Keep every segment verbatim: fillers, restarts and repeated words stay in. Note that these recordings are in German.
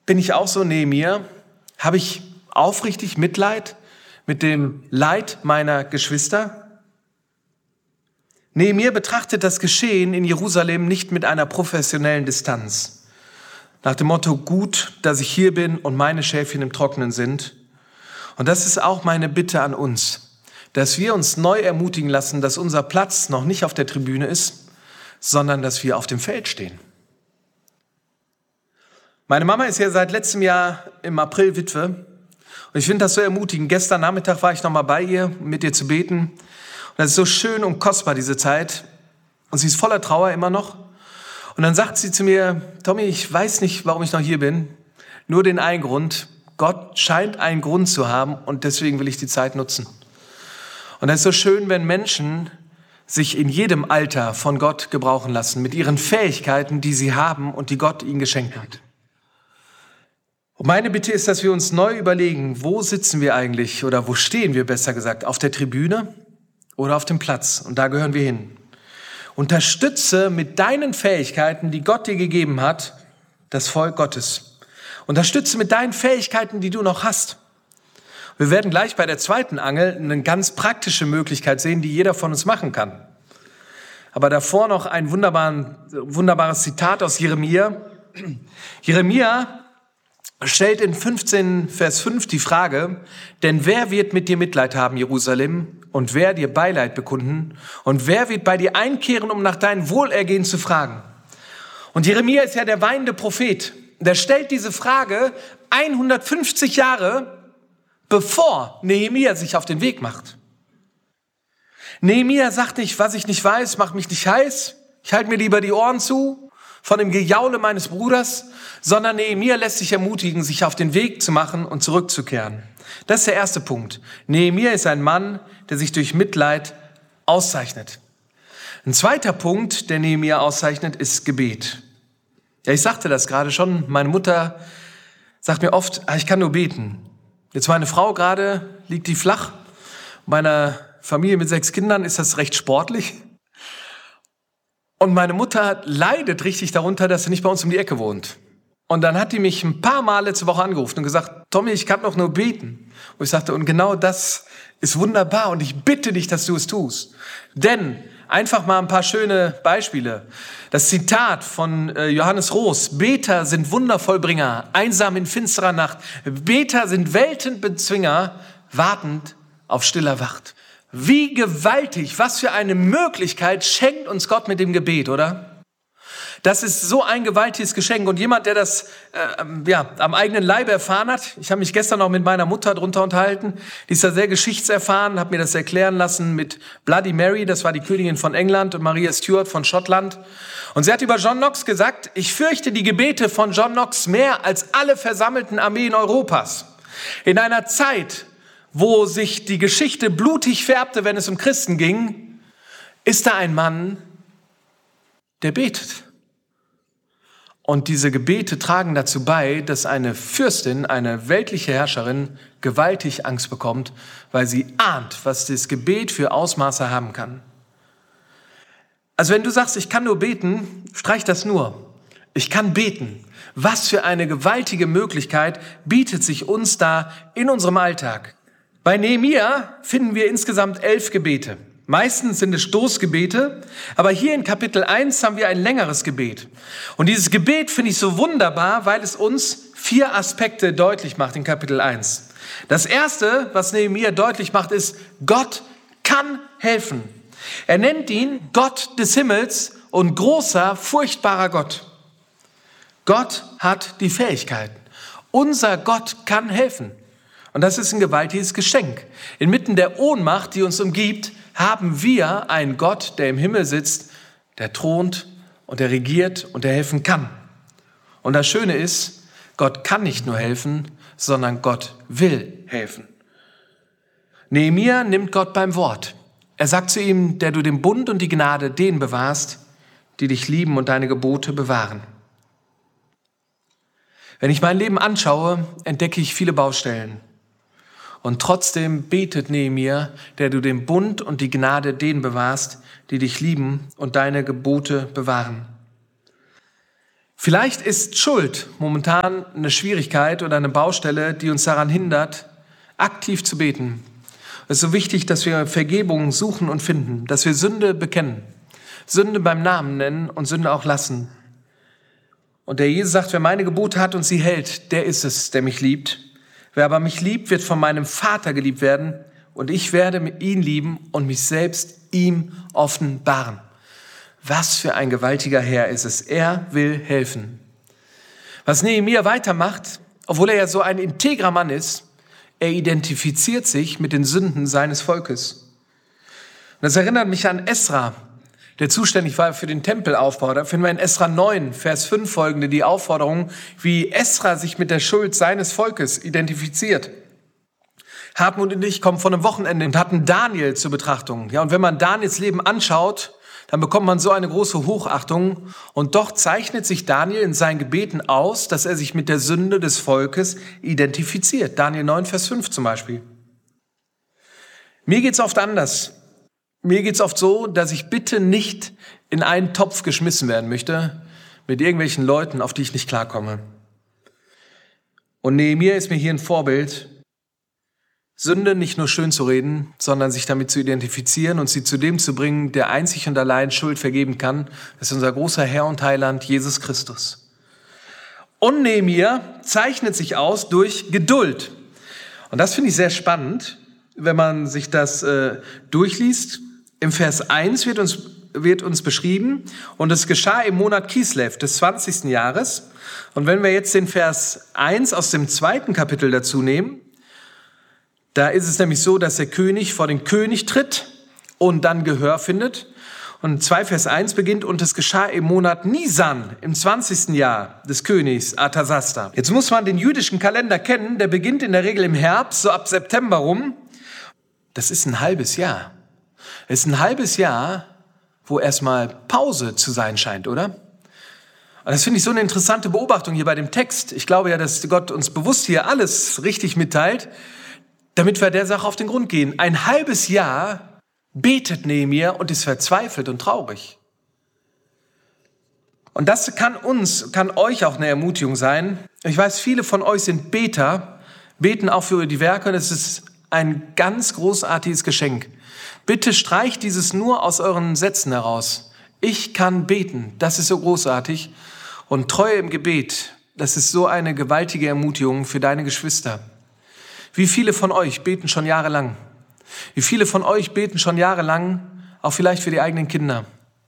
Bin ich auch so neben mir? Habe ich aufrichtig Mitleid mit dem Leid meiner Geschwister? Nehemia betrachtet das Geschehen in Jerusalem nicht mit einer professionellen Distanz. Nach dem Motto, gut, dass ich hier bin und meine Schäfchen im Trockenen sind. Und das ist auch meine Bitte an uns, dass wir uns neu ermutigen lassen, dass unser Platz noch nicht auf der Tribüne ist, sondern dass wir auf dem Feld stehen. Meine Mama ist ja seit letztem Jahr im April Witwe. Und ich finde das so ermutigend. Gestern Nachmittag war ich noch mal bei ihr, um mit ihr zu beten. Und das ist so schön und kostbar, diese Zeit. Und sie ist voller Trauer immer noch. Und dann sagt sie zu mir, Tommy, ich weiß nicht, warum ich noch hier bin. Nur den einen Grund. Gott scheint einen Grund zu haben und deswegen will ich die Zeit nutzen. Und das ist so schön, wenn Menschen sich in jedem Alter von Gott gebrauchen lassen, mit ihren Fähigkeiten, die sie haben und die Gott ihnen geschenkt hat. Und meine Bitte ist, dass wir uns neu überlegen, wo sitzen wir eigentlich oder wo stehen wir besser gesagt, auf der Tribüne oder auf dem Platz? Und da gehören wir hin. Unterstütze mit deinen Fähigkeiten, die Gott dir gegeben hat, das Volk Gottes. Unterstütze mit deinen Fähigkeiten, die du noch hast. Wir werden gleich bei der zweiten Angel eine ganz praktische Möglichkeit sehen, die jeder von uns machen kann. Aber davor noch ein wunderbaren, wunderbares Zitat aus Jeremia. Jeremia stellt in fünfzehn, Vers fünf die Frage, denn wer wird mit dir Mitleid haben, Jerusalem, und wer dir Beileid bekunden, und wer wird bei dir einkehren, um nach deinem Wohlergehen zu fragen? Und Jeremia ist ja der weinende Prophet. Der stellt diese Frage hundertfünfzig Jahre, bevor Nehemia sich auf den Weg macht. Nehemia sagt nicht, was ich nicht weiß, macht mich nicht heiß. Ich halte mir lieber die Ohren zu von dem Gejaule meines Bruders, sondern Nehemia lässt sich ermutigen, sich auf den Weg zu machen und zurückzukehren. Das ist der erste Punkt. Nehemia ist ein Mann, der sich durch Mitleid auszeichnet. Ein zweiter Punkt, der Nehemia auszeichnet, ist Gebet. Ja, ich sagte das gerade schon. Meine Mutter sagt mir oft, ich kann nur beten. Jetzt meine Frau gerade, liegt die flach. Meiner Familie mit sechs Kindern ist das recht sportlich. Und meine Mutter leidet richtig darunter, dass sie nicht bei uns um die Ecke wohnt. Und dann hat die mich ein paar Mal letzte Woche angerufen und gesagt, Tommy, ich kann doch nur beten. Und ich sagte, und genau das ist wunderbar und ich bitte dich, dass du es tust. Denn, einfach mal ein paar schöne Beispiele. Das Zitat von Johannes Roos, Beter sind Wundervollbringer, einsam in finsterer Nacht. Beter sind Weltenbezwinger, wartend auf stiller Wacht. Wie gewaltig, was für eine Möglichkeit schenkt uns Gott mit dem Gebet, oder? Das ist so ein gewaltiges Geschenk. Und jemand, der das äh, ja, am eigenen Leibe erfahren hat, ich habe mich gestern noch mit meiner Mutter drunter unterhalten, die ist da sehr geschichtserfahren, hat mir das erklären lassen mit Bloody Mary, das war die Königin von England, und Maria Stuart von Schottland. Und sie hat über John Knox gesagt, ich fürchte die Gebete von John Knox mehr als alle versammelten Armeen Europas. In einer Zeit, wo sich die Geschichte blutig färbte, wenn es um Christen ging, ist da ein Mann, der betet. Und diese Gebete tragen dazu bei, dass eine Fürstin, eine weltliche Herrscherin, gewaltig Angst bekommt, weil sie ahnt, was das Gebet für Ausmaße haben kann. Also wenn du sagst, ich kann nur beten, streich das nur. Ich kann beten. Was für eine gewaltige Möglichkeit bietet sich uns da in unserem Alltag. Bei Nehemia finden wir insgesamt elf Gebete. Meistens sind es Stoßgebete, aber hier in Kapitel eins haben wir ein längeres Gebet. Und dieses Gebet finde ich so wunderbar, weil es uns vier Aspekte deutlich macht in Kapitel eins. Das erste, was Nehemia deutlich macht, ist, Gott kann helfen. Er nennt ihn Gott des Himmels und großer, furchtbarer Gott. Gott hat die Fähigkeiten. Unser Gott kann helfen. Und das ist ein gewaltiges Geschenk. Inmitten der Ohnmacht, die uns umgibt, haben wir einen Gott, der im Himmel sitzt, der thront und der regiert und der helfen kann. Und das Schöne ist, Gott kann nicht nur helfen, sondern Gott will helfen. Nehemia nimmt Gott beim Wort. Er sagt zu ihm, der du den Bund und die Gnade denen bewahrst, die dich lieben und deine Gebote bewahren. Wenn ich mein Leben anschaue, entdecke ich viele Baustellen. Und trotzdem betet Nehemia, der du den Bund und die Gnade denen bewahrst, die dich lieben und deine Gebote bewahren. Vielleicht ist Schuld momentan eine Schwierigkeit oder eine Baustelle, die uns daran hindert, aktiv zu beten. Es ist so wichtig, dass wir Vergebung suchen und finden, dass wir Sünde bekennen, Sünde beim Namen nennen und Sünde auch lassen. Und der Jesus sagt, wer meine Gebote hat und sie hält, der ist es, der mich liebt. Wer aber mich liebt, wird von meinem Vater geliebt werden und ich werde ihn lieben und mich selbst ihm offenbaren. Was für ein gewaltiger Herr ist es. Er will helfen. Was Nehemia weitermacht, obwohl er ja so ein integrer Mann ist, er identifiziert sich mit den Sünden seines Volkes. Und das erinnert mich an Esra, der zuständig war für den Tempelaufbau. Da finden wir in Esra neun, Vers fünf folgende die Aufforderung, wie Esra sich mit der Schuld seines Volkes identifiziert. Hartmut und ich kommen von einem Wochenende und hatten Daniel zur Betrachtung. Ja, und wenn man Daniels Leben anschaut, dann bekommt man so eine große Hochachtung. Und doch zeichnet sich Daniel in seinen Gebeten aus, dass er sich mit der Sünde des Volkes identifiziert. Daniel neun, Vers fünf zum Beispiel. Mir geht's oft anders. Mir geht's oft so, dass ich bitte nicht in einen Topf geschmissen werden möchte mit irgendwelchen Leuten, auf die ich nicht klarkomme. Und Nehemia ist mir hier ein Vorbild, Sünde nicht nur schön zu reden, sondern sich damit zu identifizieren und sie zu dem zu bringen, der einzig und allein Schuld vergeben kann. Das ist unser großer Herr und Heiland, Jesus Christus. Und Nehemia zeichnet sich aus durch Geduld. Und das finde ich sehr spannend, wenn man sich das äh, durchliest. Im Vers eins wird uns, wird uns beschrieben, und es geschah im Monat Kislev des zwanzigsten Jahres. Und wenn wir jetzt den Vers eins aus dem zweiten Kapitel dazu nehmen, da ist es nämlich so, dass der König vor den König tritt und dann Gehör findet. Und zwei Vers eins beginnt, und es geschah im Monat Nisan, im zwanzigsten Jahr des Königs Artasasta. Jetzt muss man den jüdischen Kalender kennen, der beginnt in der Regel im Herbst, so ab September rum. Das ist ein halbes Jahr. Es ist ein halbes Jahr, wo erstmal Pause zu sein scheint, oder? Und das finde ich so eine interessante Beobachtung hier bei dem Text. Ich glaube ja, dass Gott uns bewusst hier alles richtig mitteilt, damit wir der Sache auf den Grund gehen. Ein halbes Jahr betet Nehemia und ist verzweifelt und traurig. Und das kann uns, kann euch auch eine Ermutigung sein. Ich weiß, viele von euch sind Beter, beten auch für die Werke, und es ist ein ganz großartiges Geschenk. Bitte streicht dieses nur aus euren Sätzen heraus. Ich kann beten, das ist so großartig. Und Treue im Gebet, das ist so eine gewaltige Ermutigung für deine Geschwister. Wie viele von euch beten schon jahrelang? Wie viele von euch beten schon jahrelang, auch vielleicht für die eigenen Kinder?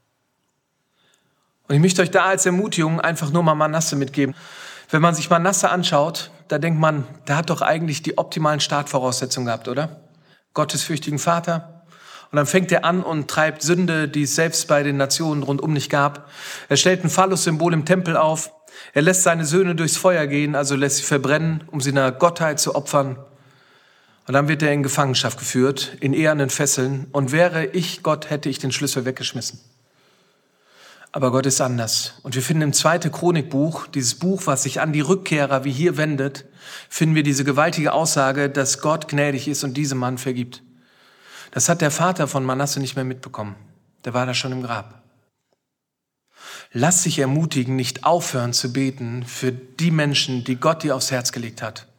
Und ich möchte euch da als Ermutigung einfach nur mal Manasse mitgeben. Wenn man sich Manasse anschaut, da denkt man, der hat doch eigentlich die optimalen Startvoraussetzungen gehabt, oder? Gottesfürchtigen Vater. Und dann fängt er an und treibt Sünde, die es selbst bei den Nationen rundum nicht gab. Er stellt ein Phallus-Symbol im Tempel auf. Er lässt seine Söhne durchs Feuer gehen, also lässt sie verbrennen, um sie einer Gottheit zu opfern. Und dann wird er in Gefangenschaft geführt, in ehernen Fesseln. Und wäre ich Gott, hätte ich den Schlüssel weggeschmissen. Aber Gott ist anders. Und wir finden im zweiten Chronikbuch, dieses Buch, was sich an die Rückkehrer wie hier wendet, finden wir diese gewaltige Aussage, dass Gott gnädig ist und diesem Mann vergibt. Das hat der Vater von Manasse nicht mehr mitbekommen. Der war da schon im Grab. Lass dich ermutigen, nicht aufhören zu beten für die Menschen, die Gott dir aufs Herz gelegt hat.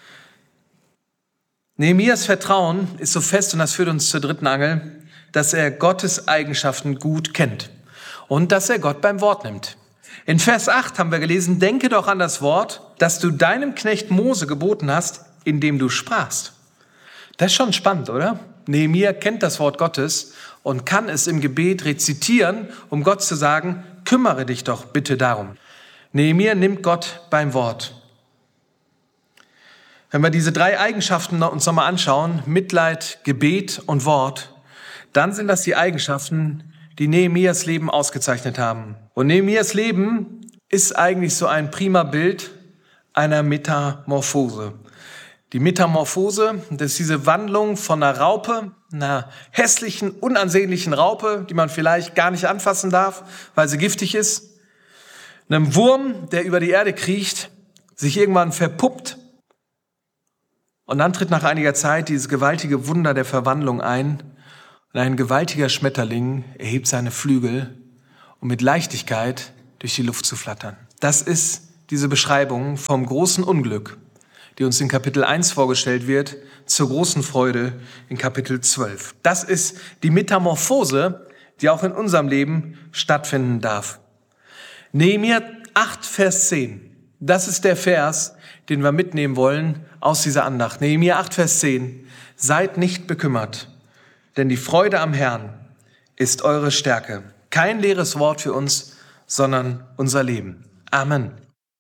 Nehemias Vertrauen ist so fest, und das führt uns zur dritten Angel, dass er Gottes Eigenschaften gut kennt und dass er Gott beim Wort nimmt. In Vers acht haben wir gelesen, denke doch an das Wort, das du deinem Knecht Mose geboten hast, indem du sprachst. Das ist schon spannend, oder? Nehemia kennt das Wort Gottes und kann es im Gebet rezitieren, um Gott zu sagen, kümmere dich doch bitte darum. Nehemia nimmt Gott beim Wort. Wenn wir diese drei Eigenschaften uns nochmal anschauen, Mitleid, Gebet und Wort, dann sind das die Eigenschaften, die Nehemias Leben ausgezeichnet haben. Und Nehemias Leben ist eigentlich so ein prima Bild einer Metamorphose. Die Metamorphose, das ist diese Wandlung von einer Raupe, einer hässlichen, unansehnlichen Raupe, die man vielleicht gar nicht anfassen darf, weil sie giftig ist, einem Wurm, der über die Erde kriecht, sich irgendwann verpuppt, und dann tritt nach einiger Zeit dieses gewaltige Wunder der Verwandlung ein, und ein gewaltiger Schmetterling erhebt seine Flügel, um mit Leichtigkeit durch die Luft zu flattern. Das ist diese Beschreibung vom großen Unglück, die uns in Kapitel eins vorgestellt wird, zur großen Freude in Kapitel zwölf. Das ist die Metamorphose, die auch in unserem Leben stattfinden darf. Nehemiah acht, Vers zehn. Das ist der Vers, den wir mitnehmen wollen aus dieser Andacht. Nehemiah acht, Vers zehn. Seid nicht bekümmert, denn die Freude am Herrn ist eure Stärke. Kein leeres Wort für uns, sondern unser Leben. Amen.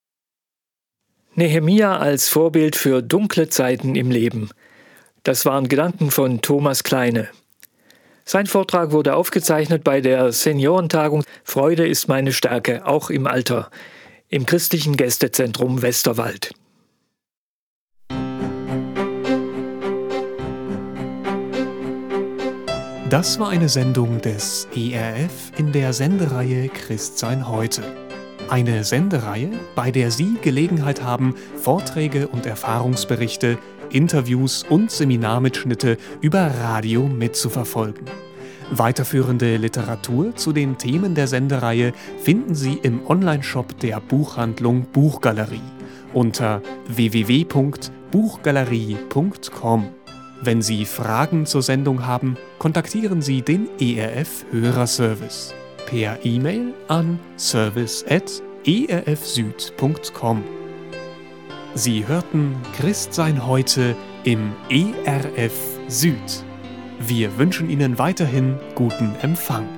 Nehemia als Vorbild für dunkle Zeiten im Leben. Das waren Gedanken von Thomas Kleine. Sein Vortrag wurde aufgezeichnet bei der Seniorentagung Freude ist meine Stärke, auch im Alter, im christlichen Gästezentrum Westerwald. Das war eine Sendung des E R F in der Sendereihe Christsein heute. Eine Sendereihe, bei der Sie Gelegenheit haben, Vorträge und Erfahrungsberichte, Interviews und Seminarmitschnitte über Radio mitzuverfolgen. Weiterführende Literatur zu den Themen der Sendereihe finden Sie im Onlineshop der Buchhandlung Buchgalerie unter w w w punkt buchgalerie punkt com. Wenn Sie Fragen zur Sendung haben, kontaktieren Sie den E R F Hörerservice per E-Mail an service at e r f süd punkt com. Sie hörten Christsein heute im E R F Süd. Wir wünschen Ihnen weiterhin guten Empfang.